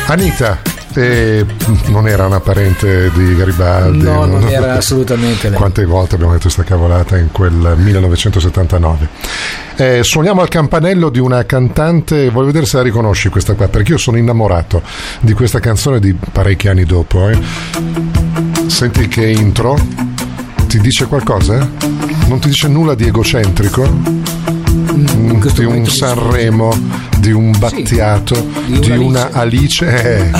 Anita non era una parente di Garibaldi? No, non era assolutamente lei. Quante volte abbiamo detto sta cavolata in quel 1979. Suoniamo al campanello di una cantante, voglio vedere se la riconosci questa qua, perché io sono innamorato di questa canzone di parecchi anni dopo. Senti che intro, ti dice qualcosa? Non ti dice nulla di egocentrico? Di un Sanremo, di un Battiato, sì, di una Alice.